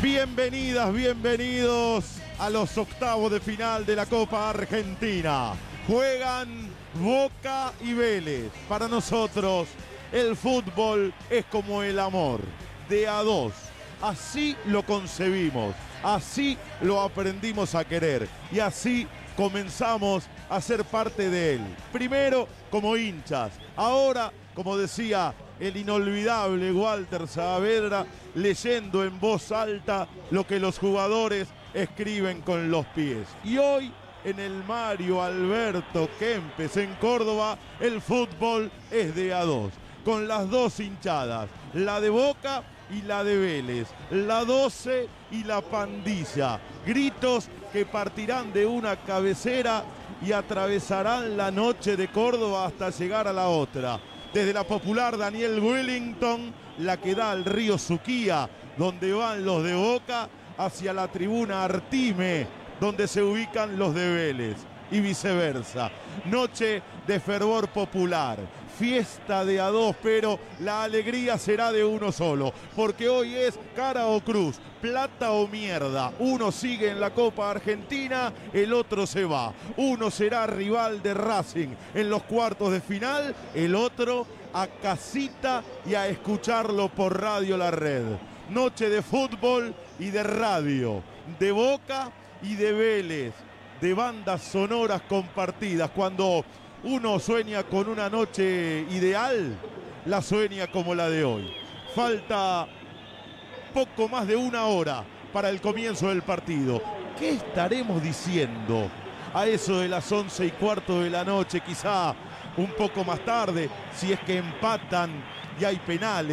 Bienvenidas, bienvenidos a los octavos de final de la Copa Argentina. Juegan Boca y Vélez. Para nosotros, el fútbol es como el amor, de a dos. Así lo concebimos, así lo aprendimos a querer y así comenzamos a ser parte de él. Primero como hinchas, ahora, como decía el inolvidable Walter Saavedra, leyendo en voz alta lo que los jugadores escriben con los pies. Y hoy, en el Mario Alberto Kempes en Córdoba, el fútbol es de a dos, con las dos hinchadas, la de Boca y la de Vélez, la 12 y la pandilla. Gritos que partirán de una cabecera y atravesarán la noche de Córdoba hasta llegar a la otra. Desde la popular Daniel Wellington, la que da al río Suquía, donde van los de Boca, hacia la tribuna Artime, donde se ubican los de Vélez, y viceversa. Noche de fervor popular, fiesta de a dos, pero la alegría será de uno solo, porque hoy es cara o cruz, plata o mierda. Uno sigue en la Copa Argentina, el otro se va. Uno será rival de Racing en los cuartos de final, el otro a casita y a escucharlo por Radio La Red. Noche de fútbol y de radio, de Boca y de Vélez, de bandas sonoras compartidas. Cuando uno sueña con una noche ideal, la sueña como la de hoy. Falta poco más de una hora para el comienzo del partido. ¿Qué estaremos diciendo a eso de las 11:15 de la noche? Quizá un poco más tarde, si es que empatan y hay penales.